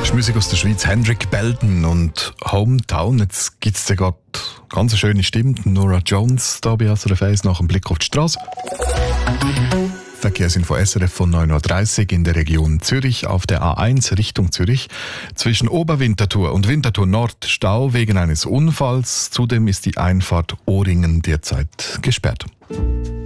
Das ist Musik aus der Schweiz, Hendrik Belden und Hometown. Jetzt gibt es da gerade ganz eine schöne Stimme, Nora Jones, da bei SRF 1 nach dem Blick auf die Straße. Verkehrsinfo SRF von 9.30 Uhr in der Region Zürich auf der A1 Richtung Zürich. Zwischen Oberwinterthur und Winterthur Nord Stau wegen eines Unfalls. Zudem ist die Einfahrt Ohringen derzeit gesperrt.